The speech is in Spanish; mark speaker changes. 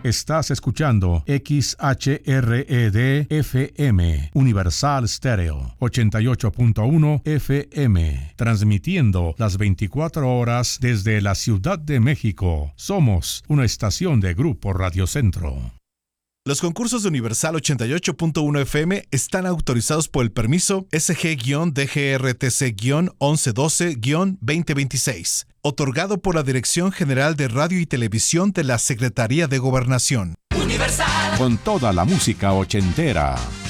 Speaker 1: Estás escuchando XHRED-FM, Universal Stereo, 88.1 FM, transmitiendo las 24 horas desde la Ciudad de México. Somos una estación de Grupo Radio Centro.
Speaker 2: Los concursos de Universal 88.1 FM están autorizados por el permiso SG-DGRTC-1112-2026, otorgado por la Dirección General de Radio y Televisión de la Secretaría de Gobernación.
Speaker 1: Universal. Con toda la música ochentera.